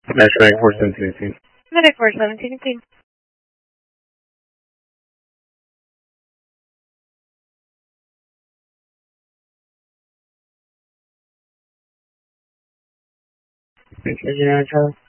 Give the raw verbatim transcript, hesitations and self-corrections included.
National four seventeen. Medic four seventeen, please. Thank you, Charles.